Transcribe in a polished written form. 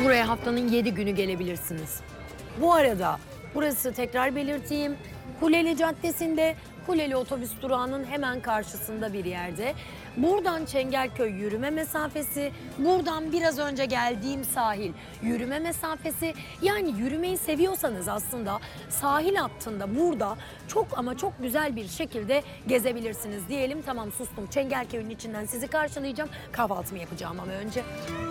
Buraya haftanın 7 günü gelebilirsiniz. Bu arada burası tekrar belirteyim. Kuleli Caddesi'nde, Kuleli otobüs durağının hemen karşısında bir yerde. Buradan Çengelköy yürüme mesafesi, buradan biraz önce geldiğim sahil yürüme mesafesi. Yani yürümeyi seviyorsanız aslında sahil hattında burada çok ama çok güzel bir şekilde gezebilirsiniz diyelim. Tamam, sustum. Çengelköy'ün içinden sizi karşılayacağım. Kahvaltımı yapacağım ama önce.